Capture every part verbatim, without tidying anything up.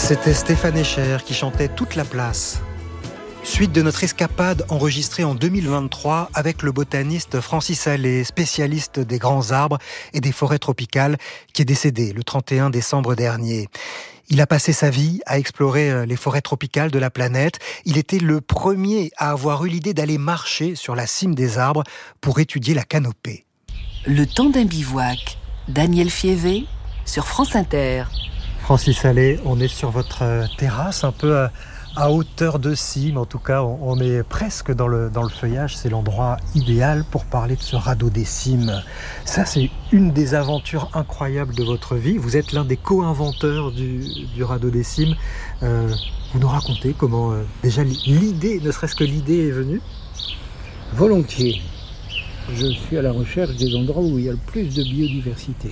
C'était Stéphane Escher qui chantait Toute la place. Suite de notre escapade enregistrée en deux mille vingt-trois avec le botaniste Francis Allais, spécialiste des grands arbres et des forêts tropicales, qui est décédé le trente et un décembre dernier. Il a passé sa vie à explorer les forêts tropicales de la planète. Il était le premier à avoir eu l'idée d'aller marcher sur la cime des arbres pour étudier la canopée. Le temps d'un bivouac, Daniel Fievé sur France Inter. Francis Allais, on est sur votre terrasse, un peu à, à hauteur de cime. En tout cas, on, on est presque dans le, dans le feuillage. C'est l'endroit idéal pour parler de ce radeau des cimes. Ça, c'est une des aventures incroyables de votre vie. Vous êtes l'un des co-inventeurs du, du radeau des cimes. Euh, vous nous racontez comment, euh, déjà, l'idée, ne serait-ce que l'idée est venue ? Volontiers. Je suis à la recherche des endroits où il y a le plus de biodiversité.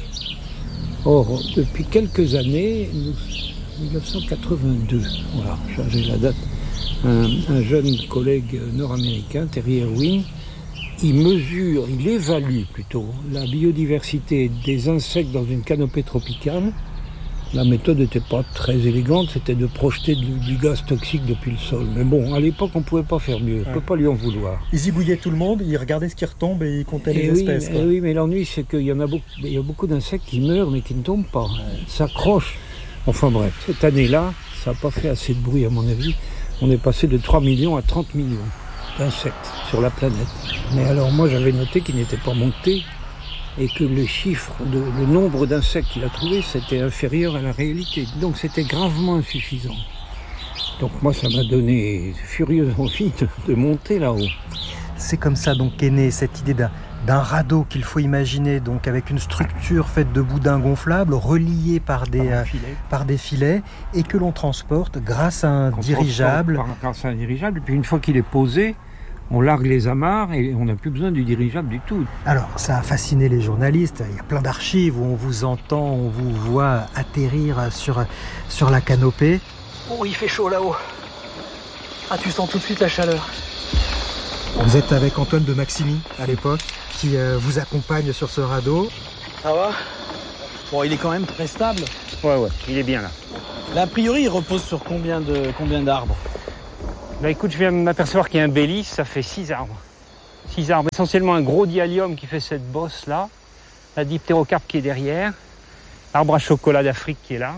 Or, depuis quelques années, dix-neuf cent quatre-vingt-deux, voilà, j'ai la date, un, un jeune collègue nord-américain, Terry Irwin, il mesure, il évalue plutôt la biodiversité des insectes dans une canopée tropicale. La méthode n'était pas très élégante, c'était de projeter du, du gaz toxique depuis le sol. Mais bon, à l'époque, on ne pouvait pas faire mieux, on ne peut pas lui en vouloir. Ils zigouillaient tout le monde, ils regardaient ce qui retombe et ils comptaient les et oui, espèces. Quoi. Et oui, mais l'ennui, c'est qu'il y en a beaucoup, il y a beaucoup d'insectes qui meurent, mais qui ne tombent pas, s'accrochent. Enfin bref, cette année-là, ça n'a pas fait assez de bruit, à mon avis. On est passé de trois millions à trente millions d'insectes sur la planète. Mais alors moi, j'avais noté qu'ils n'étaient pas montés, et que le chiffre, de, le nombre d'insectes qu'il a trouvé, c'était inférieur à la réalité. Donc c'était gravement insuffisant. Donc moi, ça m'a donné furieuse envie de, de monter là-haut. C'est comme ça donc qu'est née cette idée d'un, d'un radeau qu'il faut imaginer, donc avec une structure faite de boudins gonflables, reliés par des, par, euh, par des filets, et que l'on transporte grâce à un Qu'on dirigeable. Par, grâce à un dirigeable, et puis une fois qu'il est posé, on largue les amarres et on n'a plus besoin du dirigeable du tout. Alors, ça a fasciné les journalistes. Il y a plein d'archives où on vous entend, on vous voit atterrir sur, sur la canopée. Oh, il fait chaud là-haut. Ah, tu sens tout de suite la chaleur. Vous êtes avec Antoine de Maximi, à l'époque, qui euh, vous accompagne sur ce radeau. Ça va ? Bon, il est quand même très stable. Ouais, ouais, il est bien là. Là, a priori, il repose sur combien, de, combien d'arbres ? Bah écoute, je viens de m'apercevoir qu'il y a un bélis, ça fait six arbres. Six arbres, essentiellement un gros dialium qui fait cette bosse-là, la diptérocarpe qui est derrière, l'arbre à chocolat d'Afrique qui est là,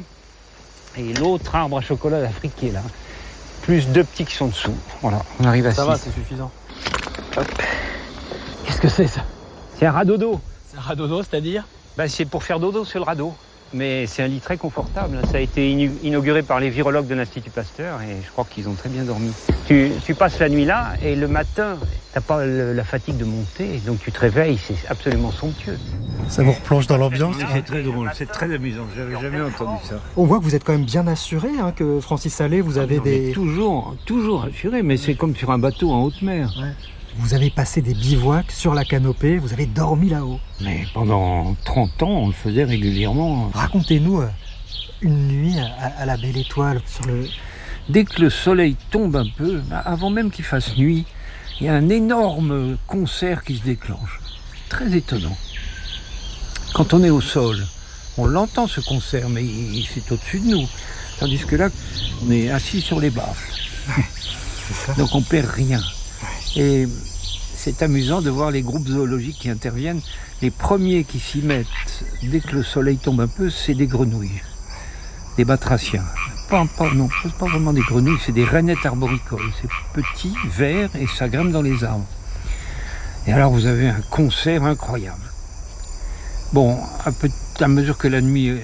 et l'autre arbre à chocolat d'Afrique qui est là. Plus deux petits qui sont dessous. Voilà, on arrive à six. Ça va, c'est suffisant. Hop. Qu'est-ce que c'est ça ? C'est un radeau d'eau. C'est un radeau d'eau, c'est-à-dire ? Bah c'est pour faire dodo sur le radeau. Mais c'est un lit très confortable. Ça a été inauguré par les virologues de l'Institut Pasteur et je crois qu'ils ont très bien dormi. Tu, tu passes la nuit là et le matin, t'as pas le, la fatigue de monter, donc tu te réveilles, c'est absolument somptueux. Ça vous replonge dans l'ambiance ? C'est très drôle, c'est très amusant. J'avais jamais entendu ça. On voit que vous êtes quand même bien assuré, hein, que Francis Allais, vous avez non, des... Toujours, toujours assuré, mais c'est comme sur un bateau en haute mer. Ouais. Vous avez passé des bivouacs sur la canopée, vous avez dormi là-haut. Mais pendant trente ans, on le faisait régulièrement. Racontez-nous une nuit à, à la belle étoile sur le... Dès que le soleil tombe un peu, avant même qu'il fasse nuit, il y a un énorme concert qui se déclenche. Très étonnant. Quand on est au sol, on l'entend ce concert, mais c'est au-dessus de nous. Tandis que là, on est assis sur les baffles. Donc on perd rien. Et c'est amusant de voir les groupes zoologiques qui interviennent. Les premiers qui s'y mettent, dès que le soleil tombe un peu, c'est des grenouilles, des batraciens. Pas, pas, non, pas vraiment des grenouilles, c'est des rainettes arboricoles. C'est petit, vert, et ça grimpe dans les arbres. Et alors vous avez un concert incroyable. Bon, à, peu, à mesure que la nuit